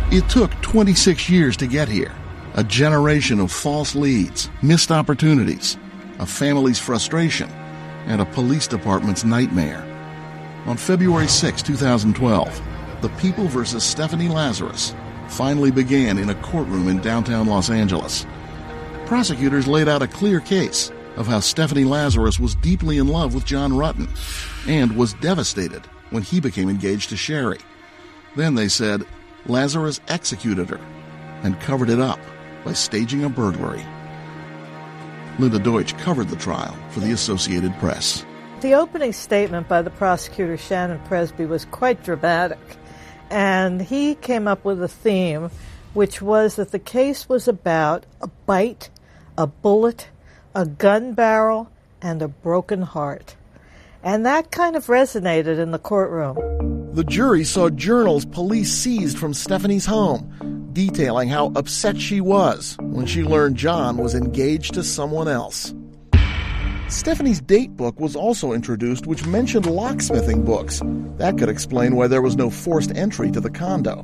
It took 26 years to get here. A generation of false leads, missed opportunities, a family's frustration, and a police department's nightmare. On February 6, 2012, the People versus Stephanie Lazarus finally began in a courtroom in downtown Los Angeles. Prosecutors laid out a clear case of how Stephanie Lazarus was deeply in love with John Rutten and was devastated when he became engaged to Sherry. Then they said Lazarus executed her and covered it up by staging a burglary. Linda Deutsch covered the trial for the Associated Press. The opening statement by the prosecutor, Shannon Presby, was quite dramatic, and he came up with a theme, which was that the case was about a bite, a bullet, a gun barrel, and a broken heart. And that kind of resonated in the courtroom. The jury saw journals police seized from Stephanie's home, detailing how upset she was when she learned John was engaged to someone else. Stephanie's date book was also introduced, which mentioned locksmithing books. That could explain why there was no forced entry to the condo.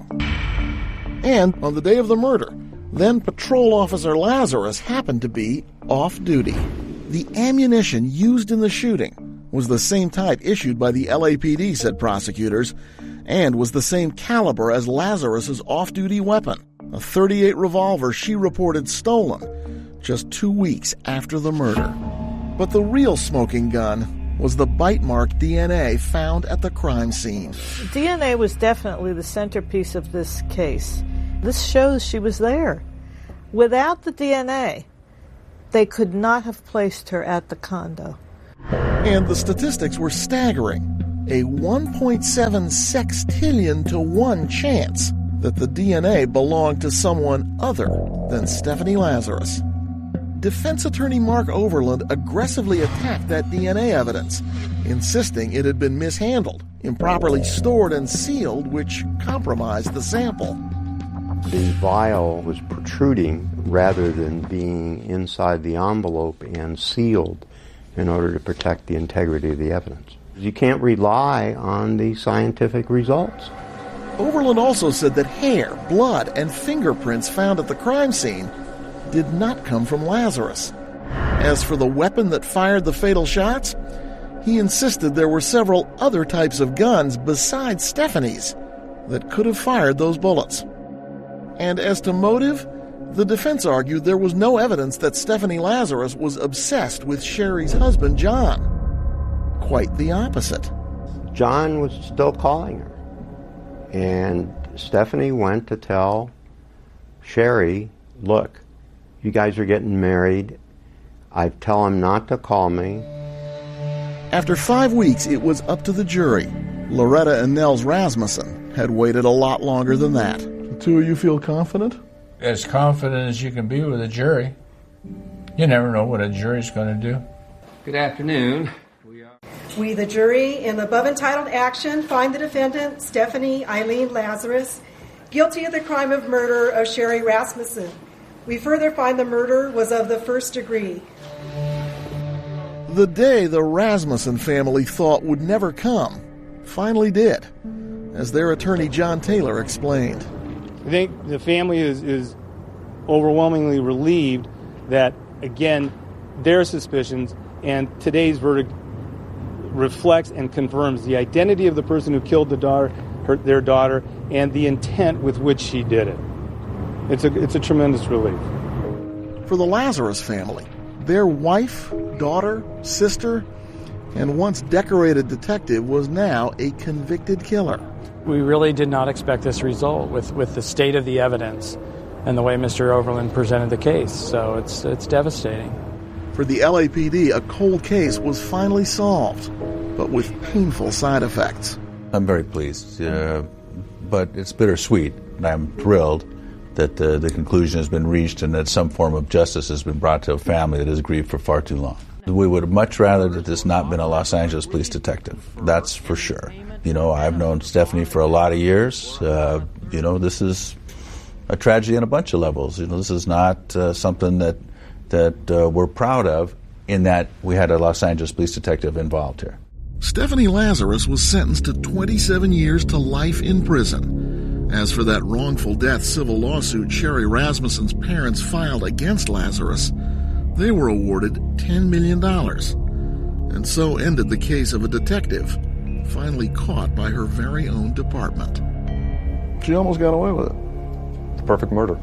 And on the day of the murder, then Patrol Officer Lazarus happened to be off duty. The ammunition used in the shooting was the same type issued by the LAPD, said prosecutors, and was the same caliber as Lazarus's off-duty weapon, a .38 revolver she reported stolen just 2 weeks after the murder. But the real smoking gun was the bite mark DNA found at the crime scene. DNA was definitely the centerpiece of this case. This shows she was there. Without the DNA, they could not have placed her at the condo. And the statistics were staggering. A 1.7 sextillion to 1 chance that the DNA belonged to someone other than Stephanie Lazarus. Defense attorney Mark Overland aggressively attacked that DNA evidence, insisting it had been mishandled, improperly stored and sealed, which compromised the sample. The vial was protruding rather than being inside the envelope and sealed in order to protect the integrity of the evidence. You can't rely on the scientific results. Overland also said that hair, blood, and fingerprints found at the crime scene did not come from Lazarus. As for the weapon that fired the fatal shots, he insisted there were several other types of guns besides Stephanie's that could have fired those bullets. And as to motive, the defense argued there was no evidence that Stephanie Lazarus was obsessed with Sherry's husband, John. Quite the opposite. John was still calling her. And Stephanie went to tell Sherry, look, you guys are getting married. I tell him not to call me. After 5 weeks, it was up to the jury. Loretta and Nels Rasmussen had waited a lot longer than that. The two of you feel confident? As confident as you can be with a jury. You never know what a jury's going to do. Good afternoon. We, the jury, in the above entitled action, find the defendant, Stephanie Eileen Lazarus, guilty of the crime of murder of Sherry Rasmussen. We further find the murder was of the first degree. The day the Rasmussen family thought would never come finally did, as their attorney John Taylor explained. I think the family is overwhelmingly relieved that, again, their suspicions and today's verdict reflects and confirms the identity of the person who killed their daughter and the intent with which she did it. It's a tremendous relief. For the Lazarus family, their wife, daughter, sister, and once decorated detective was now a convicted killer. We really did not expect this result with the state of the evidence and the way Mr. Overland presented the case, so it's devastating. For the LAPD, a cold case was finally solved, but with painful side effects. I'm very pleased, but it's bittersweet. I'm thrilled that the conclusion has been reached and that some form of justice has been brought to a family that has grieved for far too long. We would have much rather that this not been a Los Angeles police detective. That's for sure. You know, I've known Stephanie for a lot of years. This is a tragedy on a bunch of levels. This is not something that we're proud of in that we had a Los Angeles police detective involved here. Stephanie Lazarus was sentenced to 27 years to life in prison. As for that wrongful death civil lawsuit Sherry Rasmussen's parents filed against Lazarus, they were awarded $10 million. And so ended the case of a detective, finally caught by her very own department. She almost got away with it. The perfect murder.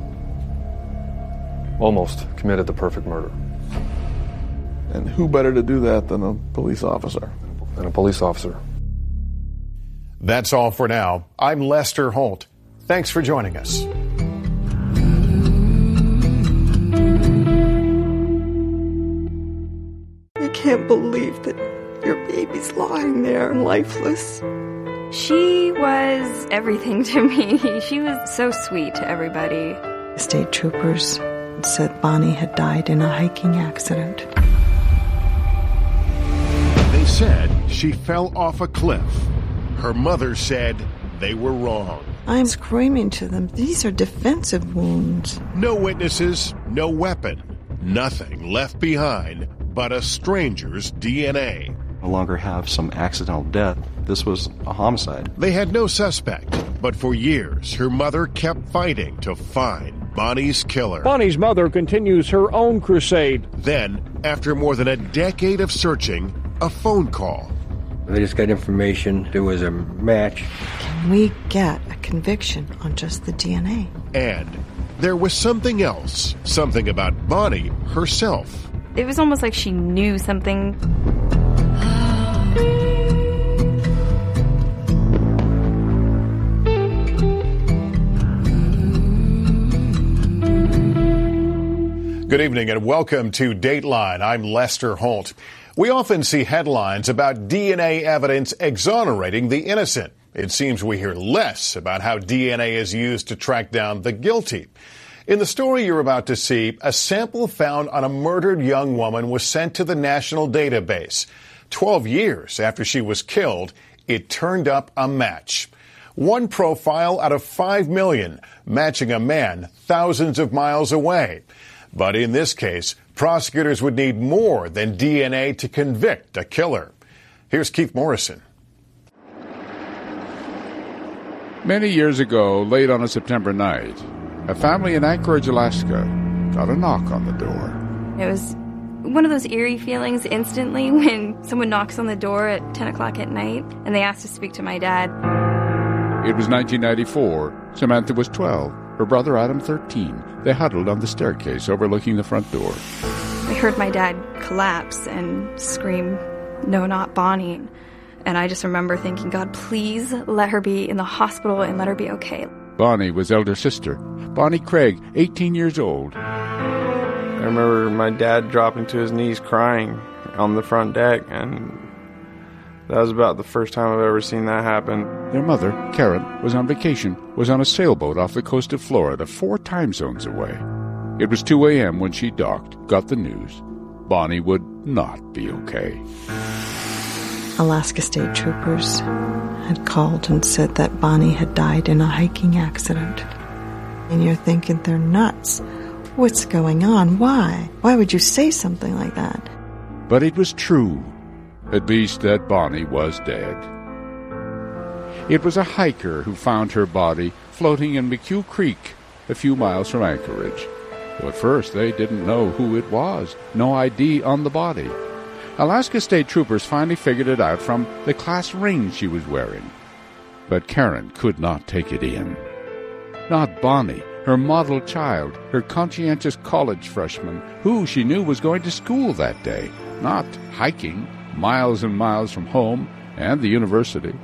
Almost committed the perfect murder. And who better to do that than a police officer? And a police officer. That's all for now. I'm Lester Holt. Thanks for joining us. I can't believe that your baby's lying there lifeless. She was everything to me. She was so sweet to everybody. State troopers said Bonnie had died in a hiking accident. They said she fell off a cliff. Her mother said they were wrong. I'm screaming to them, these are defensive wounds. No witnesses, no weapon, nothing left behind but a stranger's DNA. No longer have some accidental death. This was a homicide. They had no suspect, but for years her mother kept fighting to find Bonnie's killer. Bonnie's mother continues her own crusade. Then, after more than a decade of searching, a phone call. They just got information there was a match. Can we get a conviction on just the DNA? And there was something else, something about Bonnie herself. It was almost like she knew something. Good evening and welcome to Dateline. I'm Lester Holt. We often see headlines about DNA evidence exonerating the innocent. It seems we hear less about how DNA is used to track down the guilty. In the story you're about to see, a sample found on a murdered young woman was sent to the national database. 12 years after she was killed, it turned up a match. One profile out of 5 million, matching a man thousands of miles away. But in this case, prosecutors would need more than DNA to convict a killer. Here's Keith Morrison. Many years ago, late on a September night, a family in Anchorage, Alaska, got a knock on the door. It was one of those eerie feelings instantly when someone knocks on the door at 10 o'clock at night and they ask to speak to my dad. It was 1994. Samantha was 12. Her brother Adam, 13. They huddled on the staircase overlooking the front door. I heard my dad collapse and scream, "No, not Bonnie." And I just remember thinking, God, please let her be in the hospital and let her be okay. Bonnie was elder sister. Bonnie Craig, 18 years old. I remember my dad dropping to his knees crying on the front deck, and that was about the first time I've ever seen that happen. Their mother, Karen, was on vacation, was on a sailboat off the coast of Florida, 4 time zones away. It was 2 a.m. when she docked, got the news. Bonnie would not be okay. Alaska State Troopers had called and said that Bonnie had died in a hiking accident. And you're thinking, they're nuts. What's going on? Why? Why would you say something like that? But it was true. At least that Bonnie was dead. It was a hiker who found her body floating in McHugh Creek, a few miles from Anchorage. Though at first they didn't know who it was. No ID on the body. Alaska State Troopers finally figured it out from the class ring she was wearing. But Karen could not take it in. Not Bonnie, her model child, her conscientious college freshman, who she knew was going to school that day, not hiking miles and miles from home and the university.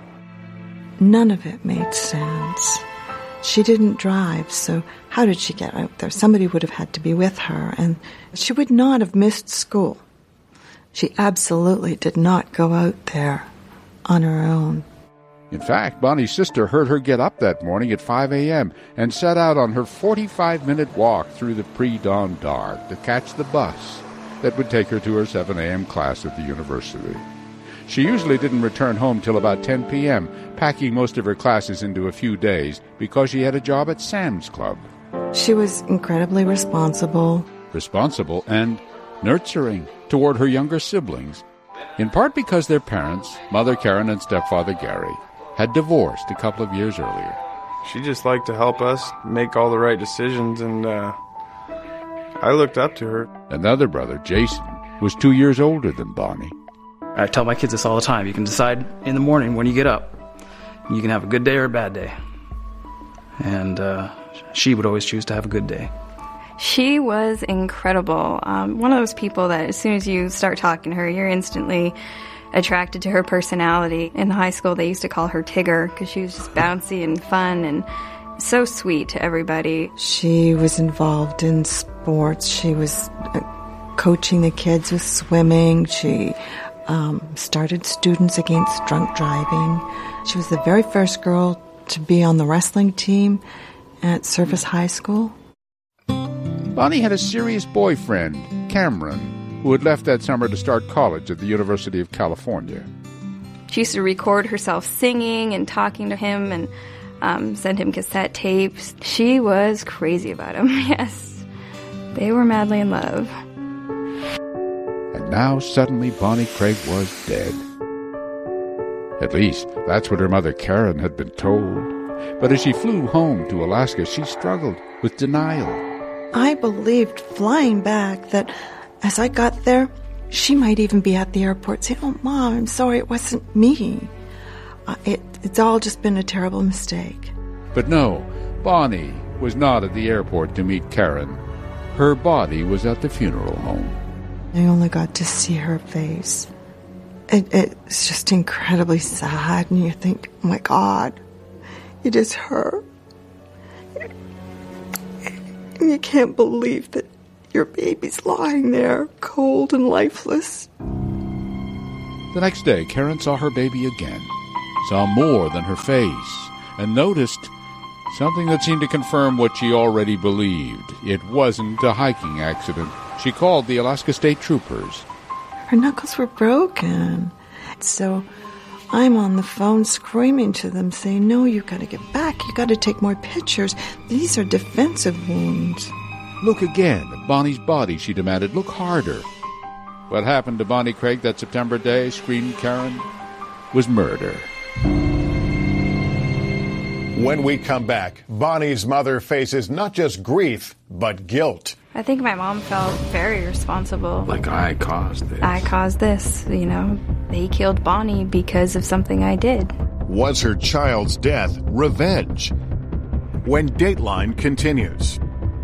None of it made sense. She didn't drive, so how did she get out there? Somebody would have had to be with her, and she would not have missed school. She absolutely did not go out there on her own. In fact, Bonnie's sister heard her get up that morning at 5 a.m. and set out on her 45-minute walk through the pre-dawn dark to catch the bus that would take her to her 7 a.m. class at the university. She usually didn't return home till about 10 p.m., packing most of her classes into a few days because she had a job at Sam's Club. She was incredibly responsible. Responsible and nurturing toward her younger siblings, in part because their parents, Mother Karen and Stepfather Gary, had divorced a couple of years earlier. She just liked to help us make all the right decisions, and I looked up to her. Another brother, Jason, was 2 years older than Bonnie. I tell my kids this all the time. You can decide in the morning when you get up. You can have a good day or a bad day. And she would always choose to have a good day. She was incredible. One of those people that as soon as you start talking to her, you're instantly attracted to her personality. In high school, they used to call her Tigger because she was just bouncy and fun and so sweet to everybody. She was involved in sports. She was coaching the kids with swimming. She started Students Against Drunk Driving. She was the very first girl to be on the wrestling team at Service High School. Bonnie had a serious boyfriend, Cameron, who had left that summer to start college at the University of California. She used to record herself singing and talking to him and send him cassette tapes. She was crazy about him, yes. They were madly in love. And now suddenly Bonnie Craig was dead. At least, that's what her mother Karen had been told. But as she flew home to Alaska, she struggled with denial. I believed flying back that as I got there, she might even be at the airport saying, "Oh, Mom, I'm sorry, it wasn't me. It's all just been a terrible mistake." But no, Bonnie was not at the airport to meet Karen. Her body was at the funeral home. I only got to see her face. It's just incredibly sad, and you think, oh my God, it is her. And you can't believe that your baby's lying there, cold and lifeless. The next day, Karen saw her baby again, saw more than her face, and noticed something that seemed to confirm what she already believed. It wasn't a hiking accident. She called the Alaska State Troopers. Her knuckles were broken. So I'm on the phone screaming to them, saying, "No, you've got to get back. You've got to take more pictures. These are defensive wounds." "Look again at Bonnie's body," she demanded. "Look harder." What happened to Bonnie Craig that September day, screamed Karen, was murder. When we come back, Bonnie's mother faces not just grief, but guilt. I think my mom felt very responsible. Like, I caused this. I caused this, They killed Bonnie because of something I did. Was her child's death revenge? When Dateline continues.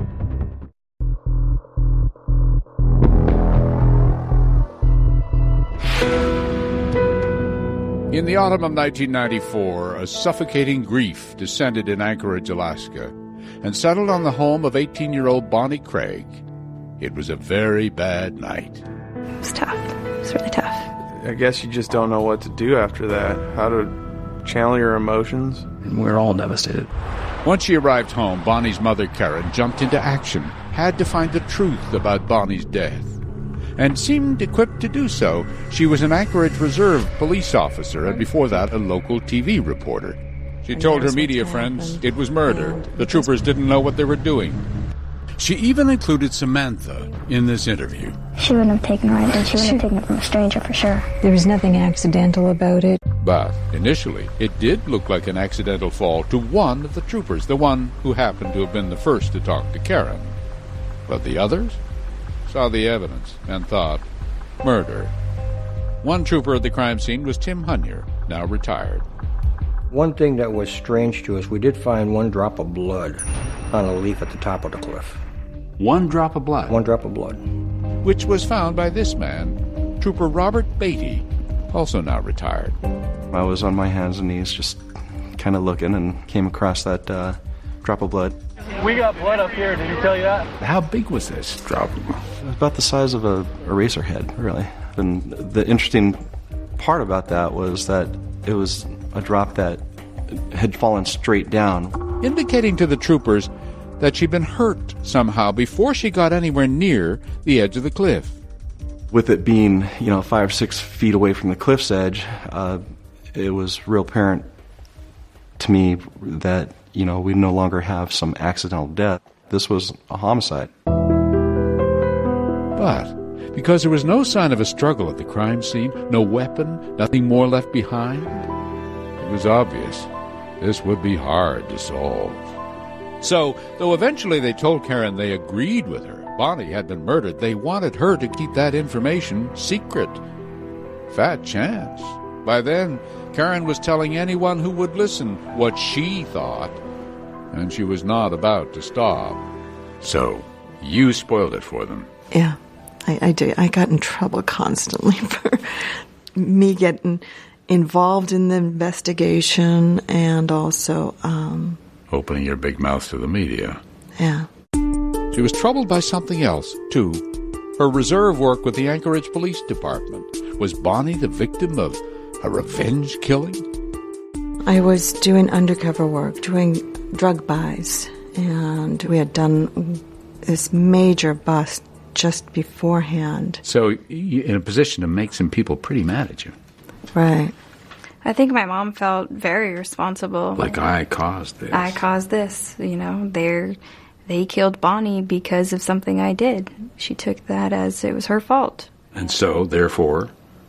In the autumn of 1994, a suffocating grief descended in Anchorage, Alaska, and settled on the home of 18-year-old Bonnie Craig. It was a very bad night. It was tough. It was really tough. I guess you just don't know what to do after that, how to channel your emotions. And we were all devastated. Once she arrived home, Bonnie's mother, Karen, jumped into action, had to find the truth about Bonnie's death, and seemed equipped to do so. She was an Anchorage Reserve police officer, and before that, a local TV reporter. She told her media friends it was murder. The troopers didn't know what they were doing. She even included Samantha in this interview. She wouldn't have taken it right, and she wouldn't have taken it from a stranger for sure. There was nothing accidental about it. But initially, it did look like an accidental fall to one of the troopers, the one who happened to have been the first to talk to Karen. But the others saw the evidence and thought, murder. One trooper at the crime scene was Tim Hunyer, now retired. One thing that was strange to us, we did find one drop of blood on a leaf at the top of the cliff. One drop of blood? One drop of blood. Which was found by this man, Trooper Robert Beatty, also now retired. I was on my hands and knees just kind of looking and came across that drop of blood. We got blood up here, did he tell you that? How big was this drop? It was about the size of a eraser head, really. And the interesting part about that was that it was a drop that had fallen straight down, indicating to the troopers that she'd been hurt somehow before she got anywhere near the edge of the cliff. With it being, 5 or 6 feet away from the cliff's edge, it was real apparent to me that, we no longer have some accidental death. This was a homicide. But because there was no sign of a struggle at the crime scene, no weapon, nothing more left behind, it was obvious this would be hard to solve. So, though eventually they told Karen they agreed with her, Bonnie had been murdered, they wanted her to keep that information secret. Fat chance. By then, Karen was telling anyone who would listen what she thought, and she was not about to stop. So, you spoiled it for them. Yeah, I did. I got in trouble constantly for me getting involved in the investigation and also... opening your big mouth to the media. Yeah. She was troubled by something else, too. Her reserve work with the Anchorage Police Department. Was Bonnie the victim of a revenge killing? I was doing undercover work, doing drug buys, and we had done this major bust just beforehand. So you're in a position to make some people pretty mad at you. Right. I think my mom felt very responsible. Like, I caused this. I caused this. They killed Bonnie because of something I did. She took that as it was her fault. And so, therefore,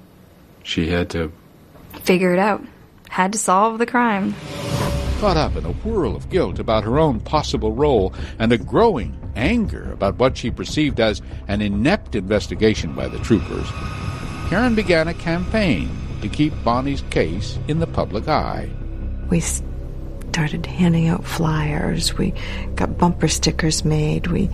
she had to... figure it out. Had to solve the crime. Caught up in a whirl of guilt about her own possible role and a growing anger about what she perceived as an inept investigation by the troopers, Karen began a campaign to keep Bonnie's case in the public eye. We started handing out flyers. We got bumper stickers made. We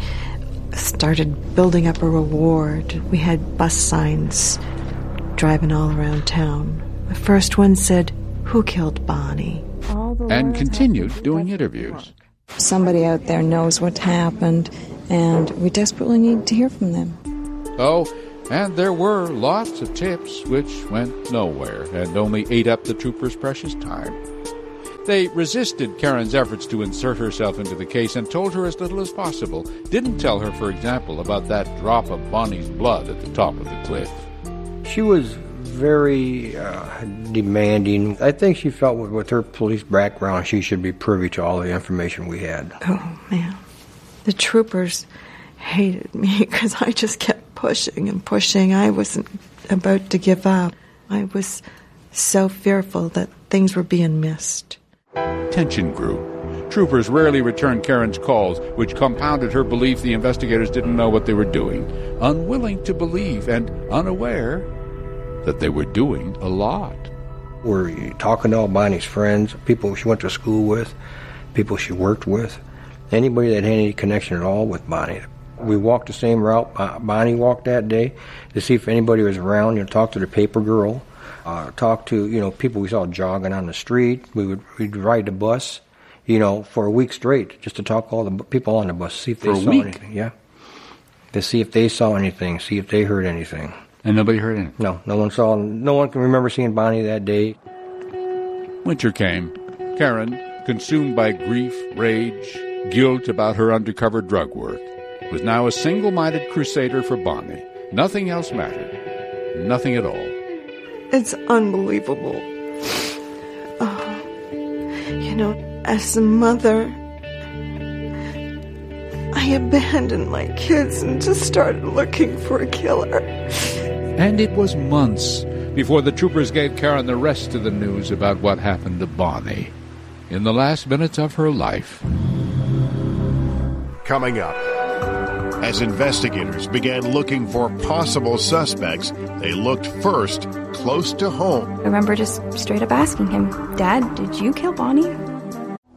started building up a reward. We had bus signs driving all around town. The first one said, "Who killed Bonnie?" And continued doing interviews. Somebody out there knows what happened, and we desperately need to hear from them. Oh, and there were lots of tips which went nowhere and only ate up the troopers' precious time. They resisted Karen's efforts to insert herself into the case and told her as little as possible. Didn't tell her, for example, about that drop of Bonnie's blood at the top of the cliff. She was very demanding. I think she felt with her police background, she should be privy to all the information we had. Oh, man. The troopers hated me because I just kept pushing and pushing. I wasn't about to give up. I was so fearful that things were being missed. Tension grew. Troopers rarely returned Karen's calls, which compounded her belief the investigators didn't know what they were doing, unwilling to believe and unaware that they were doing a lot. We're talking to all Bonnie's friends, people she went to school with, people she worked with, anybody that had any connection at all with Bonnie. We walked the same route Bonnie walked that day to see if anybody was around. Talk to the paper girl, talk to people we saw jogging on the street. We'd ride the bus, for a week straight, just to talk to all the people on the bus, see if they saw anything. Yeah, to see if they saw anything, see if they heard anything. And nobody heard anything? No, no one saw. No one can remember seeing Bonnie that day. Winter came. Karen, consumed by grief, rage, guilt about her undercover drug work, was now a single-minded crusader for Bonnie. Nothing else mattered. Nothing at all. It's unbelievable. As a mother, I abandoned my kids and just started looking for a killer. And it was months before the troopers gave Karen the rest of the news about what happened to Bonnie in the last minutes of her life. Coming up, as investigators began looking for possible suspects, they looked first close to home. I remember just straight up asking him, "Dad, did you kill Bonnie?"